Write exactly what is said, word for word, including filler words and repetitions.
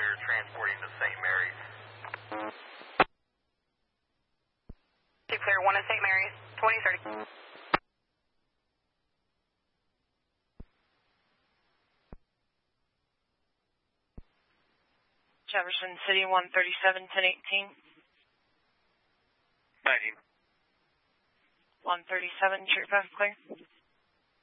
We're transporting to Saint Mary's. Clear, one in Saint Mary's, twenty thirty. Jefferson City, one thirty-seven, ten eighteen. nineteen. one thirty-seven, true path clear.